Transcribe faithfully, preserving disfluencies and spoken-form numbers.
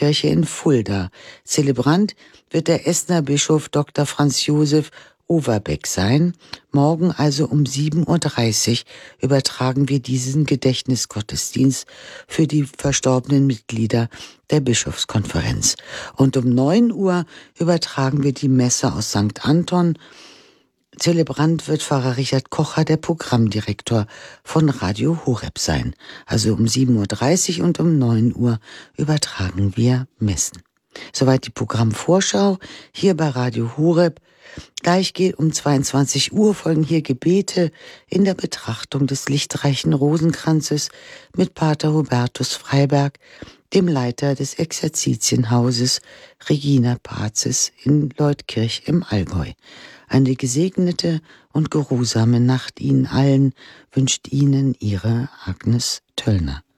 Pfarrkirche in Fulda. Zelebrant wird der Essener Bischof Doktor Franz Josef Overbeck sein. Morgen also um sieben Uhr dreißig übertragen wir diesen Gedächtnisgottesdienst für die verstorbenen Mitglieder der Bischofskonferenz. Und um neun Uhr übertragen wir die Messe aus Sankt Anton. Zelebrant wird Pfarrer Richard Kocher, der Programmdirektor von Radio Horeb sein. Also um sieben Uhr dreißig und um neun Uhr übertragen wir Messen. Soweit die Programmvorschau hier bei Radio Horeb. Gleich geht um zweiundzwanzig Uhr folgen hier Gebete in der Betrachtung des lichtreichen Rosenkranzes mit Pater Hubertus Freiberg, dem Leiter des Exerzitienhauses Regina Pazis in Leutkirch im Allgäu. Eine gesegnete und geruhsame Nacht Ihnen allen wünscht Ihnen Ihre Agnes Töllner.